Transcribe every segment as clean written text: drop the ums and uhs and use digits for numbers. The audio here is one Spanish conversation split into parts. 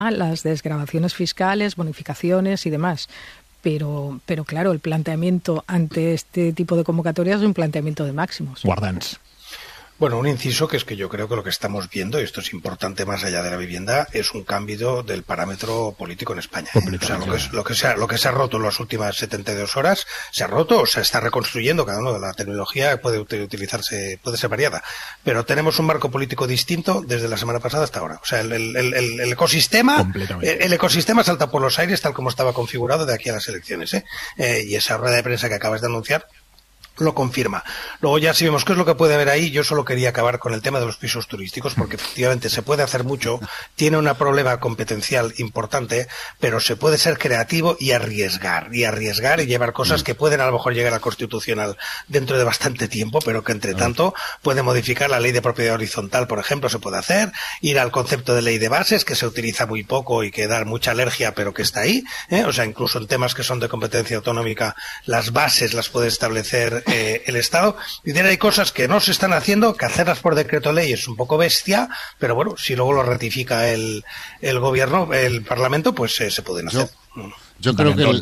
las desgravaciones fiscales, bonificaciones y demás. Pero claro, el planteamiento ante este tipo de convocatorias es un planteamiento de máximos. Guardans. Bueno, un inciso que es que yo creo que lo que estamos viendo, y esto es importante más allá de la vivienda, es un cambio del parámetro político en España. O sea, lo que se ha roto en las últimas 72 horas, se ha roto o se está reconstruyendo. Cada uno de la tecnología puede utilizarse, puede ser variada. Pero tenemos un marco político distinto desde la semana pasada hasta ahora. O sea, el ecosistema salta por los aires tal como estaba configurado de aquí a las elecciones, y esa rueda de prensa que acabas de anunciar lo confirma. Luego ya si vemos qué es lo que puede haber ahí, yo solo quería acabar con el tema de los pisos turísticos, porque efectivamente se puede hacer mucho, tiene un problema competencial importante, pero se puede ser creativo y arriesgar y llevar cosas que pueden a lo mejor llegar a constitucional dentro de bastante tiempo, pero que entre tanto puede modificar la ley de propiedad horizontal, por ejemplo, se puede hacer, ir al concepto de ley de bases, que se utiliza muy poco y que da mucha alergia, pero que está ahí, o sea, incluso en temas que son de competencia autonómica, las bases las puede establecer el Estado. Y hay cosas que no se están haciendo, que hacerlas por decreto ley es un poco bestia, pero bueno, si luego lo ratifica el gobierno, el Parlamento, pues se pueden hacer. Yo creo que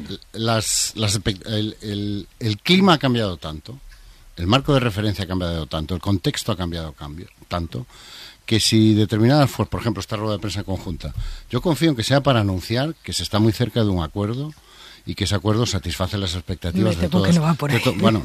el clima ha cambiado tanto, el marco de referencia ha cambiado tanto, el contexto ha cambiado tanto, que si determinadas, por ejemplo, esta rueda de prensa conjunta, yo confío en que sea para anunciar que se está muy cerca de un acuerdo y que ese acuerdo satisface las expectativas de todos. No va por ahí. Bueno,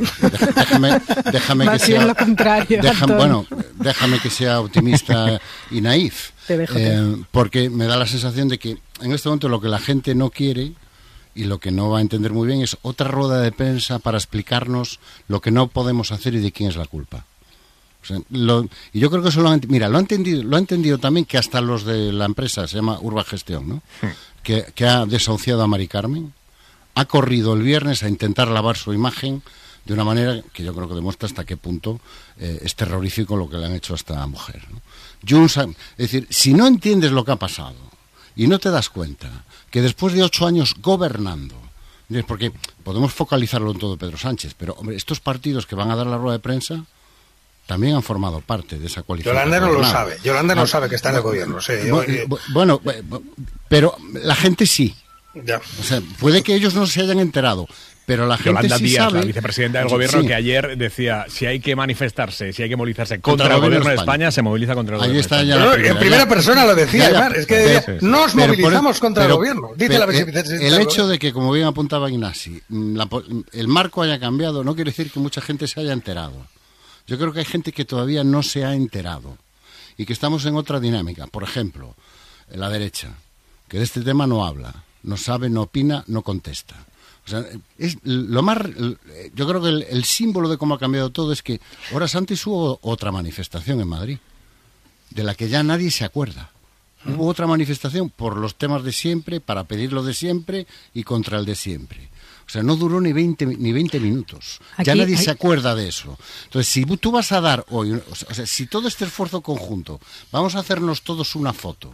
déjame que sea lo contrario, déjame que sea optimista y naif, porque me da la sensación de que en este momento lo que la gente no quiere y lo que no va a entender muy bien es otra rueda de prensa para explicarnos lo que no podemos hacer y de quién es la culpa. O sea, y yo creo que eso lo ha entendido también que hasta los de la empresa, se llama Urba Gestión, ¿no? Que ha desahuciado a Mari Carmen, ha corrido el viernes a intentar lavar su imagen de una manera que yo creo que demuestra hasta qué punto es terrorífico lo que le han hecho a esta mujer, ¿no? Es decir, si no entiendes lo que ha pasado y no te das cuenta que después de 8 años gobernando, porque podemos focalizarlo en todo Pedro Sánchez, pero hombre, estos partidos que van a dar la rueda de prensa también han formado parte de esa coalición. Yolanda no lo sabe. Yolanda no sabe que está en el gobierno. Sí, bueno, pero la gente sí. Ya. O sea, puede que ellos no se hayan enterado, pero la gente Yolanda sí Díaz, sabe. la vicepresidenta del gobierno, que ayer decía, si hay que manifestarse, si hay que movilizarse contra el gobierno de España, se moviliza contra el gobierno de España. En primera persona lo decía, es que nos movilizamos contra el gobierno. Dice la vicepresidenta. El hecho de que, como bien apuntaba Ignasi, el marco haya cambiado no quiere decir que mucha gente se haya enterado. Yo creo que hay gente que todavía no se ha enterado y que estamos en otra dinámica. Por ejemplo, en la derecha, que de este tema no habla, no sabe, no opina, no contesta. O sea, es lo más. Yo creo que el símbolo de cómo ha cambiado todo es que horas antes hubo otra manifestación en Madrid, de la que ya nadie se acuerda. Hubo otra manifestación por los temas de siempre, para pedir lo de siempre y contra el de siempre. O sea, no duró ni 20 minutos. Ya nadie se acuerda de eso. Entonces, si tú vas a dar hoy, o sea, si todo este esfuerzo conjunto, vamos a hacernos todos una foto,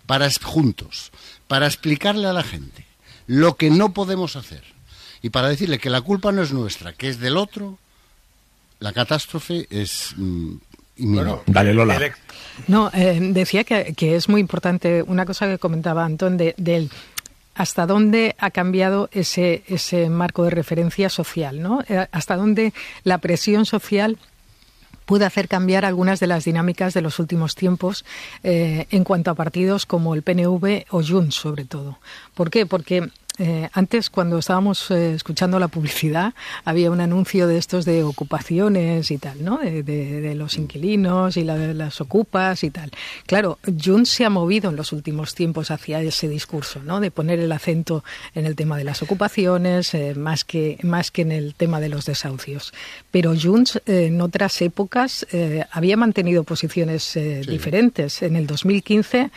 juntos, para explicarle a la gente lo que no podemos hacer, y para decirle que la culpa no es nuestra, que es del otro, la catástrofe es inminente. Dale, Lola. No, decía que es muy importante una cosa que comentaba Antón del hasta dónde ha cambiado ese marco de referencia social, ¿no? Hasta dónde la presión social puede hacer cambiar algunas de las dinámicas de los últimos tiempos en cuanto a partidos como el PNV o Junts, sobre todo. ¿Por qué? Porque antes, cuando estábamos escuchando la publicidad, había un anuncio de estos de ocupaciones y tal, ¿no? De los inquilinos y las ocupas y tal. Claro, Junts se ha movido en los últimos tiempos hacia ese discurso, ¿no? De poner el acento en el tema de las ocupaciones, más que en el tema de los desahucios. Pero Junts, en otras épocas, había mantenido posiciones diferentes. En el 2015,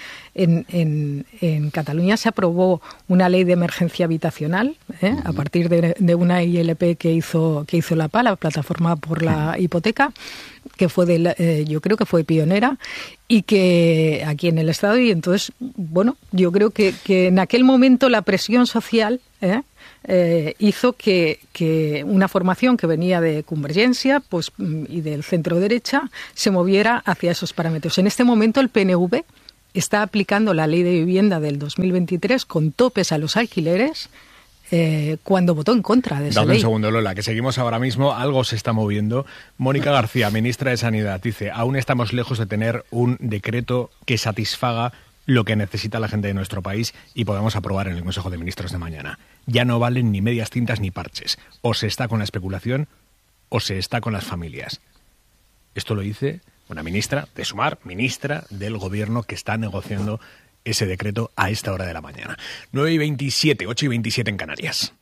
en Cataluña se aprobó una ley de emergencia habitacional, a partir de una ILP que hizo la PA, la Plataforma por la Hipoteca, que fue yo creo que fue pionera, y que aquí en el Estado, y entonces, bueno, yo creo que en aquel momento la presión social hizo que una formación que venía de Convergencia y del centro derecha se moviera hacia esos parámetros. En este momento el PNV está aplicando la ley de vivienda del 2023 con topes a los alquileres cuando votó en contra de esa ley. Dame un segundo, Lola, que seguimos ahora mismo. Algo se está moviendo. Mónica García, ministra de Sanidad, dice: aún estamos lejos de tener un decreto que satisfaga lo que necesita la gente de nuestro país y podamos aprobar en el Consejo de Ministros de mañana. Ya no valen ni medias tintas ni parches. O se está con la especulación o se está con las familias. Esto lo dice una ministra de Sumar, ministra del Gobierno, que está negociando ese decreto a esta hora de la mañana. 9:27, 8:27 en Canarias.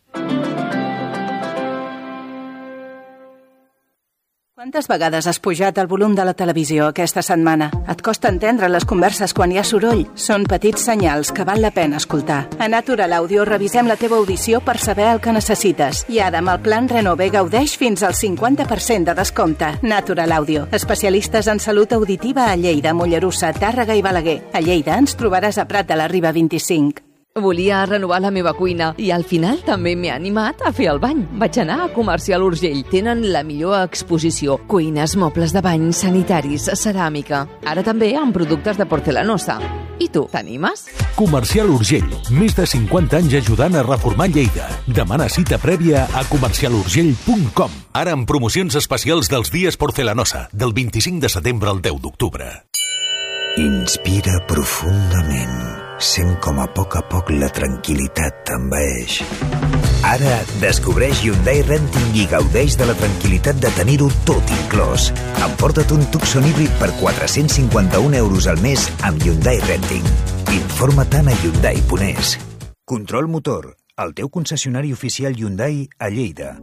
Quantes vegades has pujat el volum de la televisió aquesta setmana? Et costa entendre les converses quan hi ha soroll? Són petits senyals que val la pena escoltar. A Natural Audio revisem la teva audició per saber el que necessites. I ara, amb el plan Renove, gaudeix fins al 50% de descompte. Natural Audio, especialistes en salut auditiva a Lleida, Mollerussa, Tàrrega i Balaguer. A Lleida ens trobaràs a Prat de la Riba 25. Volia renovar la meva cuina i al final també m'he animat a fer el bany. Vaig anar a Comercial Urgell. Tenen la millor exposició. Cuines, mobles de bany, sanitaris, ceràmica. Ara també amb productes de porcelanosa. I tu, t'animes? Comercial Urgell. Més de 50 anys ajudant a reformar Lleida. Demana cita prèvia a comercialurgell.com. Ara amb promocions especials dels dies porcelanosa, del 25 de setembre al 10 d'octubre. Inspira profundament. Sent com a poc la tranquil·litat t'envaeix. Ara descobreix Hyundai Renting i gaudeix de la tranquil·litat de tenir-ho tot inclòs. Emporta't un Tucson híbrid per 451 euros al mes amb Hyundai Renting. Informa't a Hyundai.es. Control Motor, el teu concessionari oficial Hyundai a Lleida.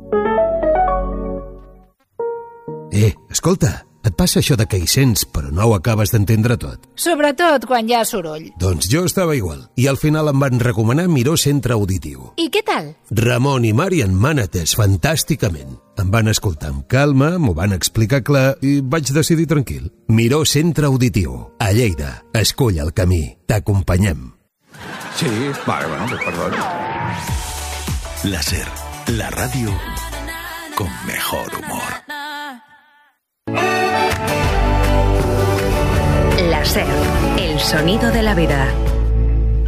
Escolta, et passa això de que hi sents però no ho acabes d'entendre tot? Sobretot quan hi ha soroll. Doncs jo estava igual, i al final em van recomanar Miró Centre Auditiu. I què tal? Ramon i Mari em van atès fantàsticament. Em van escoltar amb calma, m'ho van explicar clar i vaig decidir tranquil. Miró Centre Auditiu, a Lleida. Escull el camí, t'acompanyem. Sí, bueno, pues perdón. La SER, la radio con mejor humor. La SER, el sonido de la vida.